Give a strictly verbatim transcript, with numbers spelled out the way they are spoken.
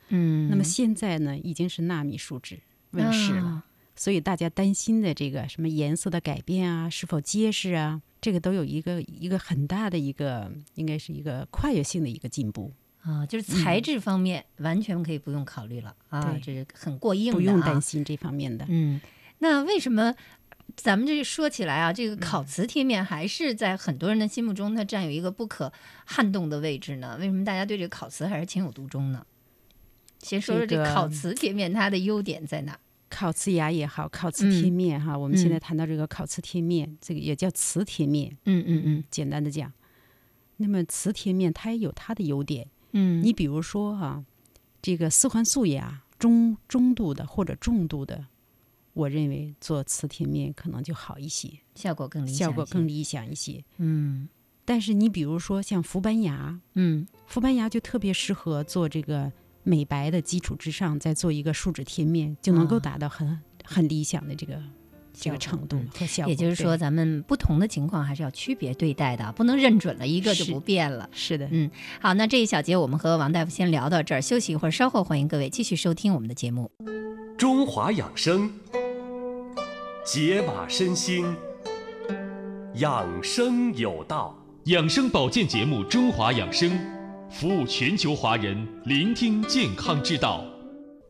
嗯， 那么现在呢，已经是纳米树脂问世了。啊，所以大家担心的这个什么颜色的改变啊，是否结实啊，这个都有一个一个很大的一个，应该是一个跨越性的一个进步啊，就是材质方面完全可以不用考虑了、嗯、啊，这是很过硬的、啊， 不用担心这方面的。 嗯，那为什么咱们这说起来啊，这个烤瓷贴面还是在很多人的心目中它占有一个不可撼动的位置呢？为什么大家对这个烤瓷还是情有独钟呢？先说说这烤瓷贴面它的优点在哪？ 烤瓷牙也好，烤瓷贴面哈、嗯，我们现在谈到这个烤瓷贴面、嗯，这个也叫瓷贴面。 嗯嗯嗯， 简单的讲，那么瓷贴面它也有它的优点。 嗯， 你比如说哈、啊，这个四环素牙中中度的或者重度的，我认为做瓷贴面可能就好一些， 效果更理想， 效果更理想一些。 嗯， 但是你比如说像氟斑牙， 嗯， 氟斑牙就特别适合做这个美白的基础之上，再做一个树脂贴面，就能够达到很、啊、很理想的这个。这个程度和效果， 也就是说，咱们不同的情况还是要区别对待的，不能认准了一个就不变了。 是, 是的， 嗯，好，那这一小节我们和王大夫先聊到这儿，休息一会儿，稍后欢迎各位继续收听我们的节目。 中华养生，解码身心，养生有道。 养生保健节目《中华养生》，服务全球华人，聆听健康之道。